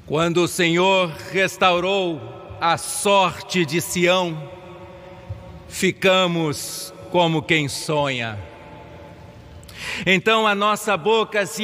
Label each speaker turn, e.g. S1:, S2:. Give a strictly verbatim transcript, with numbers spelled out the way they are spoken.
S1: Quando o Senhor restaurou a sorte de Sião, ficamos como quem sonha. Então a nossa boca se